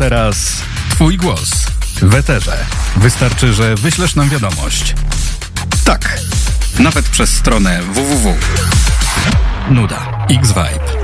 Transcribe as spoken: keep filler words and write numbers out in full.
teraz twój głos w eterze. Wystarczy, że wyślesz nam wiadomość. Tak, nawet przez stronę w w w. Nuda. X-Vibe.